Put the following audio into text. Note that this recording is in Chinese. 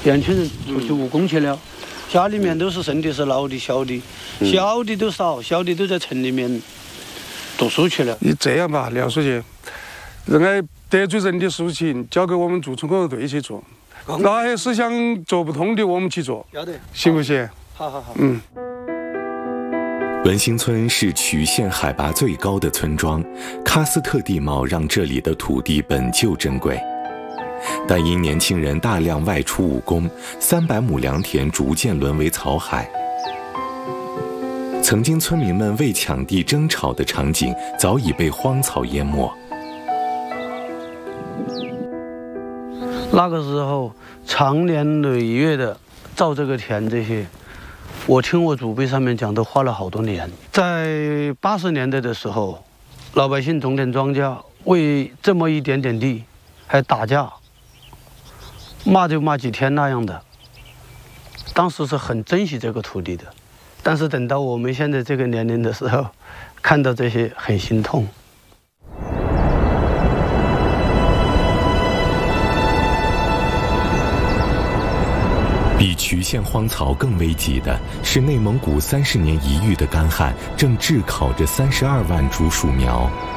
年轻人出去务工去了，家里面都是剩的是老的、小的，小的都少，小的都在城里面读书去了。 你这样吧，廖书记，人家得罪人的事情交给我们驻村工作队去做，哪些事想做不通的我们去做， 要得， 行不行？ 好。 文兴村是曲县海拔最高的村庄，喀斯特地貌让这里的土地本就珍贵，但因年轻人大量外出务工，300亩良田逐渐沦为草海。曾经村民们为抢地争吵的场景早已被荒草淹没。 那个时候长年累月的造这个田，这些我听我祖辈上面讲，都花了好多年。在80年代的时候，老百姓种点庄稼，为这么一点点地还打架，骂就骂几天那样的。当时是很珍惜这个土地的，但是等到我们现在这个年龄的时候，看到这些很心痛。 比曲县荒草更危急的是，内蒙古30年一遇的干旱正炙烤着32万株树苗。